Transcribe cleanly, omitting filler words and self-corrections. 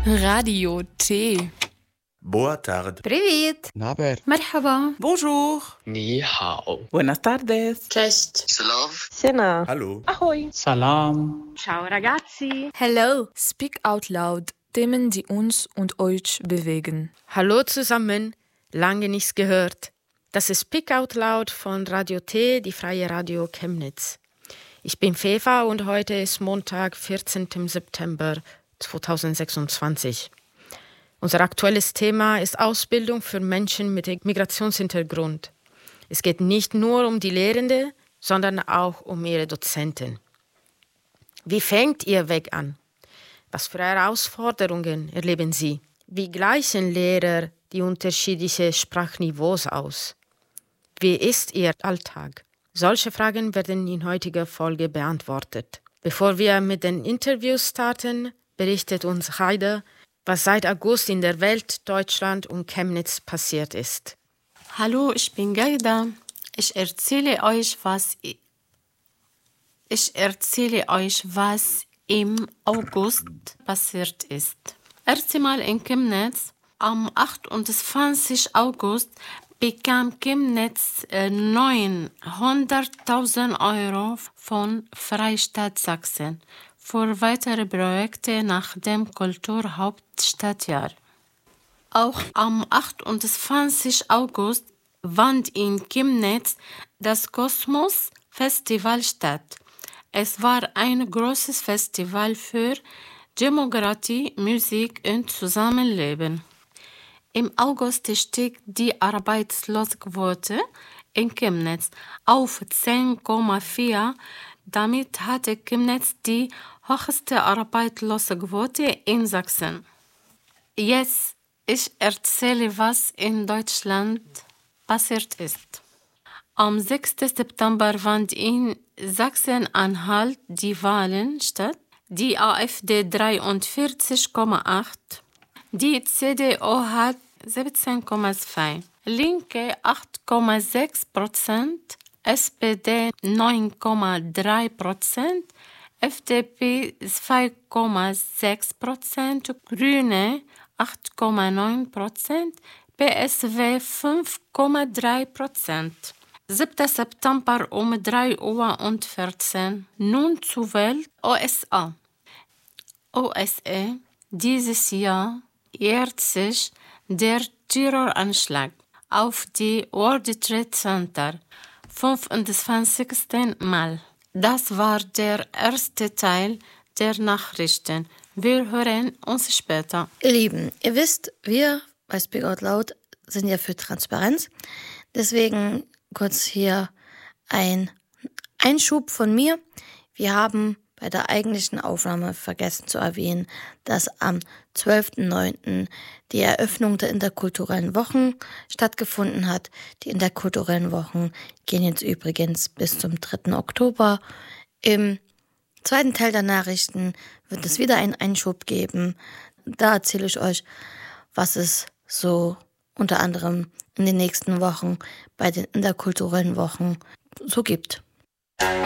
Radio T. Boa tarde. Привет. Naber. مرحبا. Bonjour. Ni hao. Buenas tardes. Cześć. Sena. Hallo. Ahoi. Salam. Ciao ragazzi. Hello. Speak out loud. Themen, die uns und euch bewegen. Hallo zusammen. Lange nichts gehört. Das ist Speak Out Loud von Radio T, die Freie Radio Chemnitz. Ich bin Feva und heute ist Montag, 14. September 2026. Unser aktuelles Thema ist Ausbildung für Menschen mit Migrationshintergrund. Es geht nicht nur um die Lehrenden, sondern auch um ihre Dozenten. Wie fängt Ihr Weg an? Was für Herausforderungen erleben Sie? Wie gleichen Lehrer die unterschiedlichen Sprachniveaus aus? Wie ist Ihr Alltag? Solche Fragen werden in heutiger Folge beantwortet. Bevor wir mit den Interviews starten, berichtet uns Heide, was seit August in der Welt, Deutschland und Chemnitz passiert ist. Hallo, ich bin Gaida. Ich erzähle euch, was im August passiert ist. Erstmal in Chemnitz. Am 28. August bekam Chemnitz 900.000 Euro von Freistaat Sachsen für weitere Projekte nach dem Kulturhauptstadtjahr. Auch am 28. August fand in Chemnitz das Kosmos Festival statt. Es war ein großes Festival für Demokratie, Musik und Zusammenleben. Im August stieg die Arbeitslosenquote in Chemnitz auf 10,4. Damit hatte Chemnitz die höchste Arbeitslosenquote in Sachsen. Jetzt ich erzähle, was in Deutschland passiert ist. Am 6. September fand in Sachsen-Anhalt die Wahlen statt. Die AfD 43,8%, die CDU hat 17,2%, Linke 8,6%, SPD 9,3%, FDP 2,6%, Grüne 8,9%, PSW 5,3%. 7. September um 3:14 Uhr. Nun zur Welt USA. USA. Dieses Jahr jährt sich der Terroranschlag auf die World Trade Center 25. Mal. Das war der erste Teil der Nachrichten. Wir hören uns später. Ihr Lieben, ihr wisst, wir bei Speak Out Loud sind ja für Transparenz. Deswegen kurz hier ein Einschub von mir. Wir haben bei der eigentlichen Aufnahme vergessen zu erwähnen, dass am 12.09. die Eröffnung der interkulturellen Wochen stattgefunden hat. Die interkulturellen Wochen gehen jetzt übrigens bis zum 3. Oktober. Im zweiten Teil der Nachrichten wird es wieder einen Einschub geben. Da erzähle ich euch, was es so unter anderem in den nächsten Wochen bei den interkulturellen Wochen so gibt.